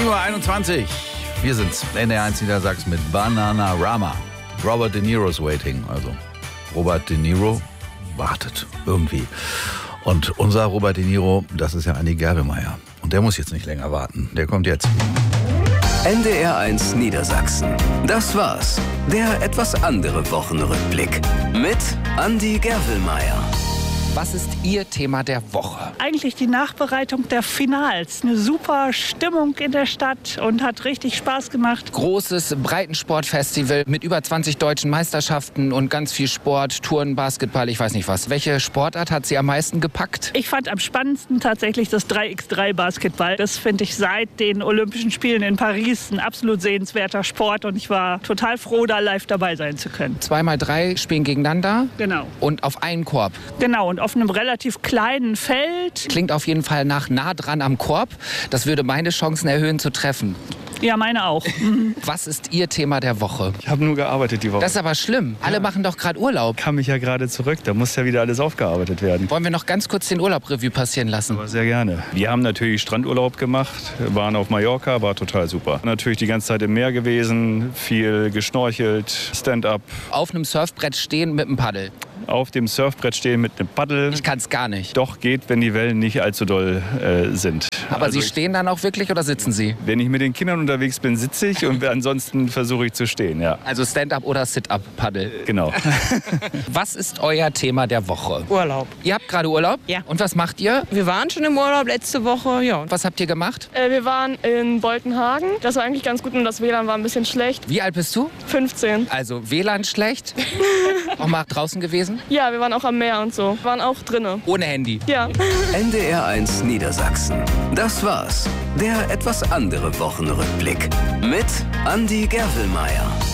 9:21 Uhr. Wir sind's, NDR1 Niedersachsen mit Bananarama. Robert De Niro's Waiting. Also Robert De Niro wartet irgendwie. Und unser Robert De Niro, das ist ja Andi Gerdelmeier. Und der muss jetzt nicht länger warten. Der kommt jetzt. NDR1 Niedersachsen. Das war's. Der etwas andere Wochenrückblick. Mit Andi Gerdelmeier. Was ist Ihr Thema der Woche? Eigentlich die Nachbereitung der Finals. Eine super Stimmung in der Stadt und hat richtig Spaß gemacht. Großes Breitensportfestival mit über 20 deutschen Meisterschaften und ganz viel Sport, Touren, Basketball, ich weiß nicht was. Welche Sportart hat Sie am meisten gepackt? Ich fand am spannendsten tatsächlich das 3x3 Basketball. Das finde ich seit den Olympischen Spielen in Paris ein absolut sehenswerter Sport und ich war total froh, da live dabei sein zu können. 2x3 spielen gegeneinander? Genau. Und auf einen Korb? Genau, und auf einem relativ kleinen Feld. Klingt auf jeden Fall nach nah dran am Korb. Das würde meine Chancen erhöhen zu treffen. Ja, meine auch. Was ist Ihr Thema der Woche? Ich habe nur gearbeitet die Woche. Das ist aber schlimm. Alle machen doch gerade Urlaub. Kam mich ja gerade zurück, da muss ja wieder alles aufgearbeitet werden. Wollen wir noch ganz kurz den Urlaub Revue passieren lassen? Aber sehr gerne. Wir haben natürlich Strandurlaub gemacht, waren auf Mallorca, war total super. Natürlich die ganze Zeit im Meer gewesen, viel geschnorchelt, Stand-up. Auf einem Surfbrett stehen mit einem Paddel. Auf dem Surfbrett stehen mit einem Paddel. Ich kann es gar nicht. Doch geht, wenn die Wellen nicht allzu doll sind. Aber also Sie stehen dann auch wirklich oder sitzen Sie? Wenn ich mit den Kindern unterwegs bin, sitze ich und ansonsten versuche ich zu stehen, ja. Also Stand-up oder Sit-up-Paddel. Genau. Was ist euer Thema der Woche? Urlaub. Ihr habt gerade Urlaub? Ja. Und was macht ihr? Wir waren schon im Urlaub letzte Woche, ja. Was habt ihr gemacht? Wir waren in Boltenhagen. Das war eigentlich ganz gut und das WLAN war ein bisschen schlecht. Wie alt bist du? 15. Also WLAN schlecht? Auch mal draußen gewesen? Ja, wir waren auch am Meer und so. Wir waren auch drinne. Ohne Handy? Ja. NDR1 Niedersachsen. Das war's. Der etwas andere Wochenrückblick. Mit Andi Gerdelmeier.